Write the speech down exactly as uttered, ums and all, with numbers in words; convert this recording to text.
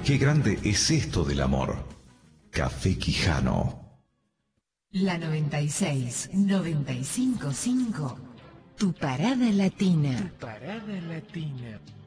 Qué grande es esto del amor. Café Quijano. La noventa y seis, noventa y cinco punto cinco. Tu parada latina. Tu parada latina.